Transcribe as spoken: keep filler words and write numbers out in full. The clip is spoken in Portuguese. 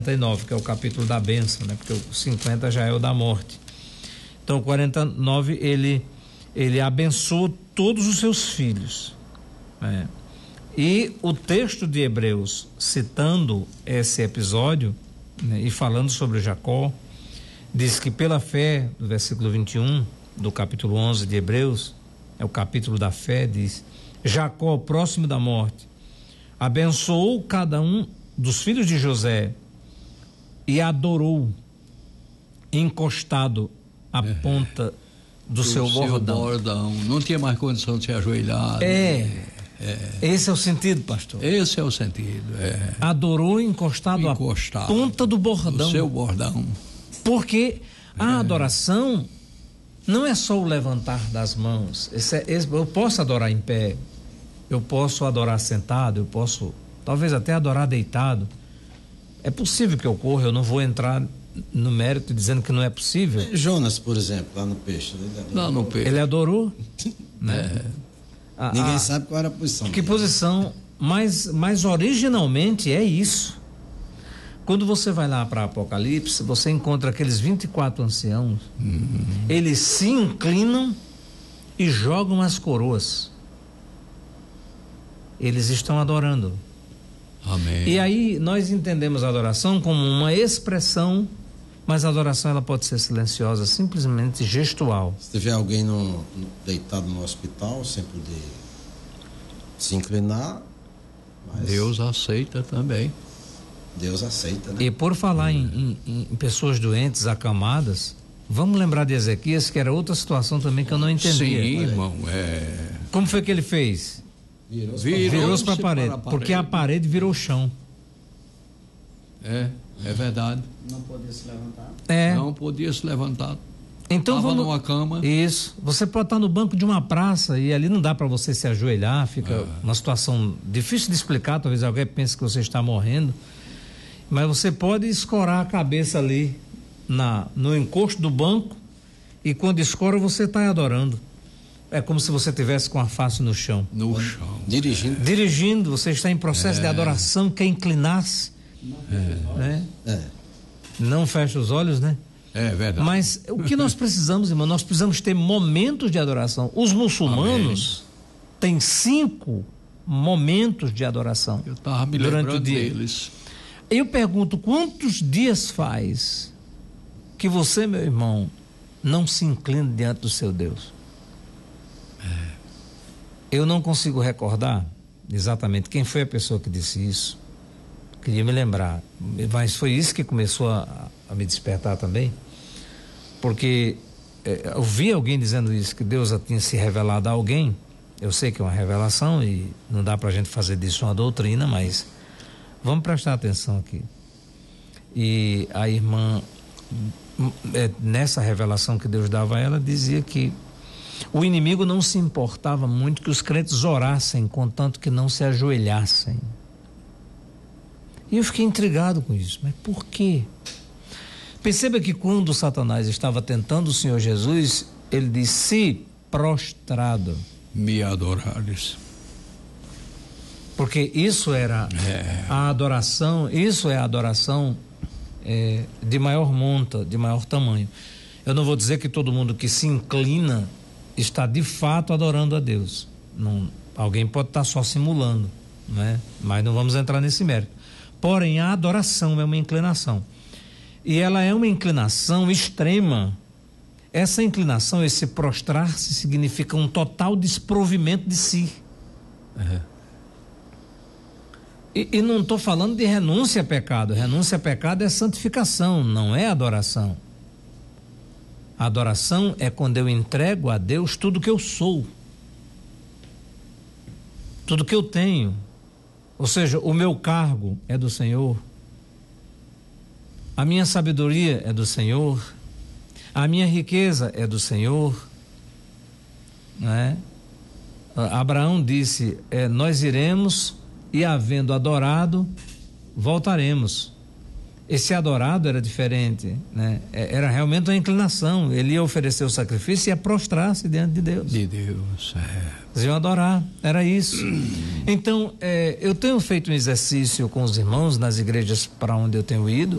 quarenta e nove, que é o capítulo da bênção, né? Porque o cinquenta já é o da morte. Então o quarenta e nove ele ele abençoa todos os seus filhos, né? E o texto de Hebreus, citando esse episódio, né, e falando sobre Jacó, diz que pela fé, do versículo vinte e um do capítulo onze de Hebreus, é o capítulo da fé, diz: Jacó, próximo da morte, abençoou cada um dos filhos de José e adorou, encostado à é. ponta do, do seu bordão. bordão. Não tinha mais condição de se ajoelhar. É, é. Esse é o sentido, pastor. Esse é o sentido. É. Adorou encostado, encostado à ponta do bordão. Do seu bordão. Porque a é. adoração não é só o levantar das mãos. Esse é, esse, eu posso adorar em pé, eu posso adorar sentado, eu posso talvez até adorar deitado. É possível que ocorra, eu não vou entrar no mérito dizendo que não é possível. Jonas, por exemplo, lá no peixe. Ele lá no peixe. Ele adorou, né? É. A, Ninguém a, sabe qual era a posição. Que dele. posição, mas, mas originalmente é isso. Quando você vai lá para Apocalipse, você encontra aqueles vinte e quatro anciãos, uhum. eles se inclinam e jogam as coroas. Eles estão adorando. Amém. E aí nós entendemos a adoração como uma expressão, mas a adoração ela pode ser silenciosa, simplesmente gestual. Se tiver alguém no, no, deitado no hospital, sem poder se inclinar, mas Deus aceita também. Deus aceita, né? E por falar em, em, em pessoas doentes, acamadas, vamos lembrar de Ezequias, que era outra situação também que eu não entendia. Sim, irmão, é... Como foi que ele fez? Virou-se virou para a parede, porque a parede virou chão. É, é verdade. Não podia se levantar. É. Não podia se levantar. Então Tava vamos... numa cama. Isso. Você pode estar no banco de uma praça e ali não dá para você se ajoelhar, fica é. uma situação difícil de explicar, talvez alguém pense que você está morrendo, mas você pode escorar a cabeça ali na, no encosto do banco e quando escora você está adorando. É como se você estivesse com a face no chão. No chão. Dirigindo. Dirigindo, você está em processo é. de adoração, quer inclinar-se. É. Né? É. Não fecha os olhos, né? É verdade. Mas o que nós precisamos, irmão? Nós precisamos ter momentos de adoração. Os muçulmanos Amém. têm cinco momentos de adoração. Eu estava me lembrando deles. Eu pergunto, quantos dias faz que você, meu irmão, não se inclina diante do seu Deus? É. Eu não consigo recordar exatamente quem foi a pessoa que disse isso. Queria me lembrar, mas foi isso que começou a, a me despertar também, porque é, eu vi alguém dizendo isso, que Deus tinha se revelado a alguém. Eu sei que é uma revelação e não dá pra gente fazer disso uma doutrina, mas vamos prestar atenção aqui. E a irmã, é, nessa revelação que Deus dava a ela, dizia que o inimigo não se importava muito que os crentes orassem, contanto que não se ajoelhassem. E eu fiquei intrigado com isso. Mas por quê? Perceba que quando Satanás estava tentando o Senhor Jesus, ele disse: se prostrado me adorares. Porque isso era é. a adoração, isso é a adoração é, de maior monta, de maior tamanho. Eu não vou dizer que todo mundo que se inclina está de fato adorando a Deus. Não, alguém pode estar só simulando, né? Mas não vamos entrar nesse mérito. Porém, a adoração é uma inclinação. E ela é uma inclinação extrema. Essa inclinação, esse prostrar-se, significa um total desprovimento de si. Uhum. E, e não estou falando de renúncia a pecado. Renúncia a pecado é santificação, não é adoração. A adoração é quando eu entrego a Deus tudo que eu sou, tudo que eu tenho. Ou seja, o meu cargo é do Senhor, a minha sabedoria é do Senhor, a minha riqueza é do Senhor, né? Abraão disse, é, nós iremos e havendo adorado, voltaremos. esse adorado era diferente, né? Era realmente uma inclinação. Ele ia oferecer o sacrifício e ia prostrar-se diante de Deus. De Deus, é. Eles iam adorar, era isso. Então, é, eu tenho feito um exercício com os irmãos nas igrejas para onde eu tenho ido,